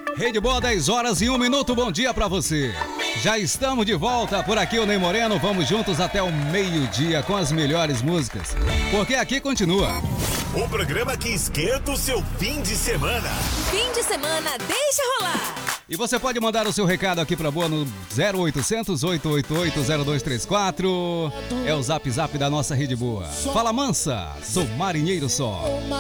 Rede Boa, 10 horas e 1 minuto, bom dia pra você. Já estamos de volta, por aqui o Ney Moreno, vamos juntos até o meio-dia com as melhores músicas, porque aqui continua o programa que esquenta o seu fim de semana. Fim de semana, deixa rolar. E você pode mandar o seu recado aqui pra Boa no 0800 888 0234. É o zap da nossa Rede Boa. Fala mansa, sou marinheiro só.